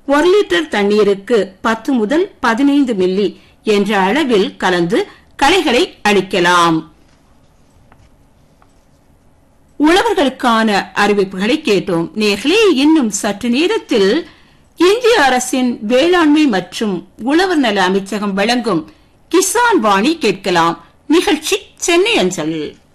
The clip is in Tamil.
1 லிட்டர் தண்ணீருக்கு 10 முதல் 15 மில்லி என்ற அளவில் கலந்து களைகளை அழிக்கலாம். உழவர்களுக்கான அறிவிப்புகளை கேட்டோம். நேர்களே, இன்னும் சற்று நேரத்தில் இந்திய அரசின் வேளாண்மை மற்றும் உழவர் நல அமைச்சகம் வழங்கும் கிசான் வாணி கேட்கலாம். நிகழ்ச்சி சென்னை அஞ்சல்.